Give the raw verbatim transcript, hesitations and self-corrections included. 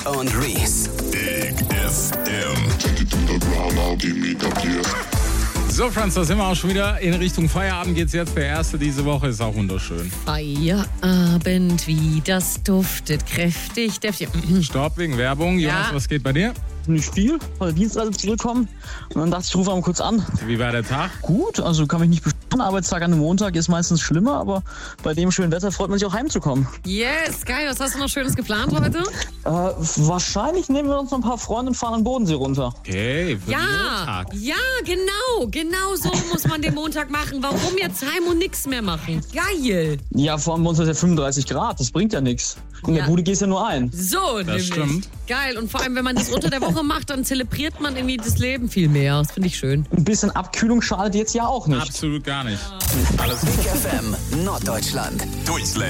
und Reese. Big F M. So, Franz, da sind wir auch schon wieder. In Richtung Feierabend geht's jetzt. Der erste diese Woche ist auch wunderschön. Feierabend, wie das duftet, kräftig, deftig. Stopp wegen Werbung. Jonas, Ja. was geht bei dir? Nicht viel, weil Dienstag zurückkommen. Und dann dachte ich, ich rufe mal kurz an. Wie war der Tag? Gut, also kann mich nicht beschweren. Arbeitstag an einem Montag ist meistens schlimmer, aber bei dem schönen Wetter freut man sich auch heimzukommen. Yes, geil. Was hast du noch Schönes geplant heute? Äh, wahrscheinlich nehmen wir uns noch ein paar Freunde und fahren an den Bodensee runter. Okay, für den Ja, Montag. ja, genau. Genau so muss man den Montag machen. Warum jetzt heim und nix mehr machen? Geil. Ja, vor allem bei uns ist ja fünfunddreißig Grad, das bringt ja nichts. In der Ja. Bude gehst du ja nur ein. So, nämlich. stimmt. Geil. Und vor allem, wenn man das unter der Woche macht, dann zelebriert man irgendwie das Leben viel mehr. Das finde ich schön. Ein bisschen Abkühlung schadet jetzt ja auch nicht. Absolut gar nicht. Big F M Norddeutschland. Durchslam.